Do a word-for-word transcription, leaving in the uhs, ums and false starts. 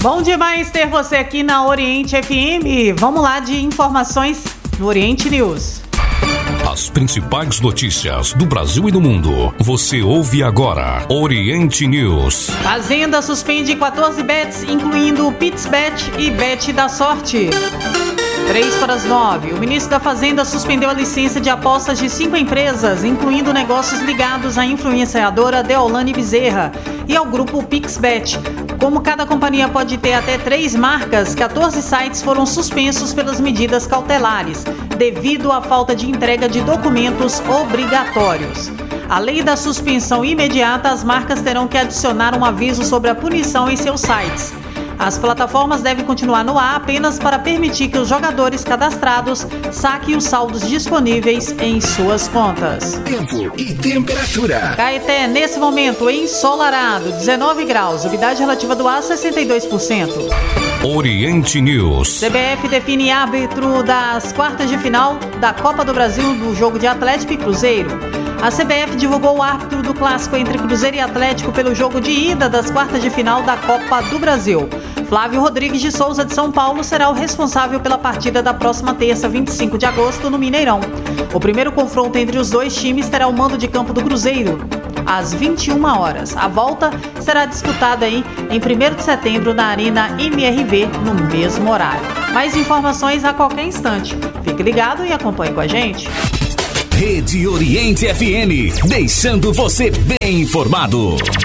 Bom demais ter você aqui na Oriente F M. Vamos lá de informações no Oriente News. As principais notícias do Brasil e do mundo. Você ouve agora Oriente News. Fazenda suspende quatorze bets, incluindo PixBet e Bet da Sorte. Três para as nove. O ministro da Fazenda suspendeu a licença de apostas de cinco empresas, incluindo negócios ligados à influenciadora Deolane Bezerra e ao grupo PixBet. Como cada companhia pode ter até três marcas, quatorze sites foram suspensos pelas medidas cautelares, devido à falta de entrega de documentos obrigatórios. Além da suspensão imediata, as marcas terão que adicionar um aviso sobre a punição em seus sites. As plataformas devem continuar no ar apenas para permitir que os jogadores cadastrados saquem os saldos disponíveis em suas contas. Tempo e temperatura. Caeté, nesse momento, ensolarado, dezenove graus, umidade relativa do ar sessenta e dois por cento. Oriente News. C B F define árbitro das quartas de final da Copa do Brasil do jogo de Atlético e Cruzeiro. A C B F divulgou o árbitro do clássico entre Cruzeiro e Atlético pelo jogo de ida das quartas de final da Copa do Brasil. Flávio Rodrigues de Souza, de São Paulo, será o responsável pela partida da próxima terça, vinte e cinco de agosto, no Mineirão. O primeiro confronto entre os dois times terá o mando de campo do Cruzeiro, às vinte e uma horas. A volta será disputada aí em primeiro de setembro na Arena M R V, no mesmo horário. Mais informações a qualquer instante. Fique ligado e acompanhe com a gente. Rede Oriente F M, deixando você bem informado.